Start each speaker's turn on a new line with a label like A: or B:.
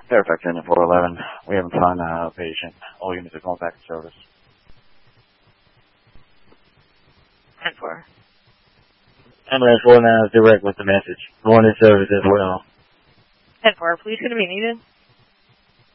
A: Fairfax Inn 411. We haven't found a patient. All units are going back to service.
B: 10-4.
C: Ambulance 4 now is direct with the message. Going in service as well.
B: 10-4, police going to be needed?